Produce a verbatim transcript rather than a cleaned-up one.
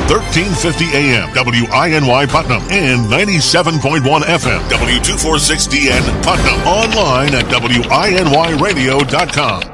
thirteen fifty A M, W I N Y Putnam, and ninety-seven point one F M, W two forty-six D N Putnam. Online at W I N Y radio dot com.